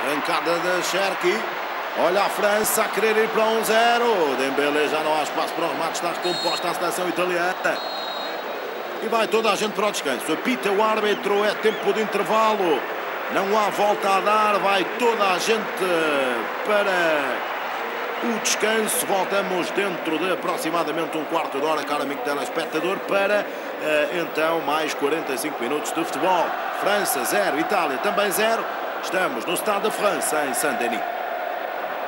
Arrancada de Cherki. Olha a França a querer ir para 1-0. Dembélé, já não há espaço para o remate. Está recomposta a seleção italiana. E vai toda a gente para o descanso. Apita o árbitro, é tempo de intervalo. Não há volta a dar. Vai toda a gente para o descanso. Voltamos dentro de aproximadamente um quarto de hora, caro amigo telespectador, para então mais 45 minutos de futebol. França 0, Itália também 0. Estamos no Stade de França, em Saint-Denis.